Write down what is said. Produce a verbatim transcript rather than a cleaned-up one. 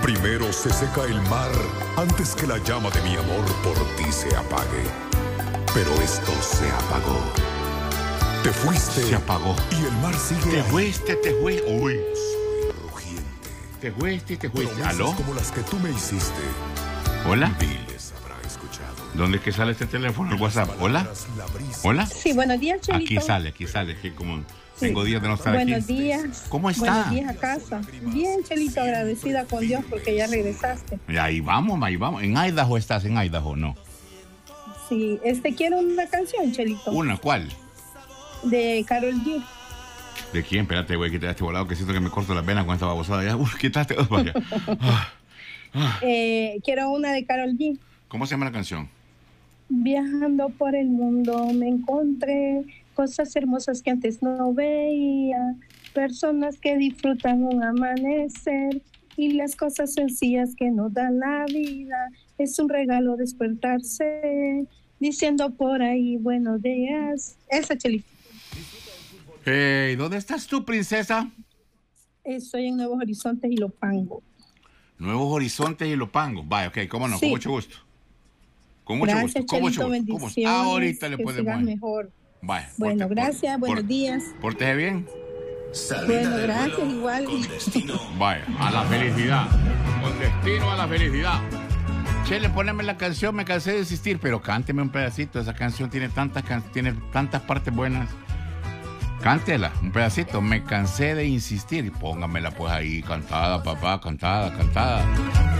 Primero se seca el mar antes que la llama de mi amor por ti se apague. Pero esto se apagó. Te fuiste. Se apagó. Y el mar sigue. Te ahí. fuiste, te fuiste. Uy. Soy rugiente. Te fuiste, te fuiste. Promesas ¿Aló? como las que tú me hiciste. Hola. Miles habrá escuchado. ¿Dónde es que sale este teléfono? El WhatsApp. Hola. Palabras, la brisa. Hola. Sí, buenos días, Chelito. Aquí sale, aquí sale. Que como Sí. tengo días de no estar aquí. Buenos días. ¿Cómo está? Buenos días a casa. Bien, Chelito, agradecida con Dios porque ya regresaste. Y ahí vamos, ahí vamos. ¿En Idaho estás? ¿En Idaho? No. Sí, este quiero una canción, Chelito, ¿Una? ¿Cuál? de Karol G. ¿De quién? Espérate, güey, quítate este volado que siento que me corto las venas con esta babosada. Ya, uy, quítate. Oh, vaya. Ah, ah. Eh, quiero una de Karol G. ¿Cómo se llama la canción? Viajando por el mundo me encontré cosas hermosas que antes no veía, personas que disfrutan un amanecer y las cosas sencillas que nos dan la vida. Es un regalo despertarse, diciendo por ahí buenos días. Esa, Chelito. Hey, ¿dónde estás tú, princesa? Estoy en Nuevos Horizontes y Lopango. Nuevos Horizontes y Lopango. Vaya, ok, cómo no, Sí. con mucho gusto. Con mucho Gracias, gusto, con mucho Chelito, gusto. ¿Cómo- bendiciones. Ahorita le que podemos sigas ir. mejor. Vaya. Bueno, porte- gracias, por- buenos por- días. Pórtese bien. Bueno, gracias, igual. Vaya, a la felicidad. Con destino a la felicidad. Chele, poneme la canción, me cansé de insistir, pero cánteme un pedacito. Esa canción tiene tantas, can- tiene tantas partes buenas. Cántela, un pedacito. Me cansé de insistir. Y póngamela pues ahí, cantada, papá, cantada, cantada.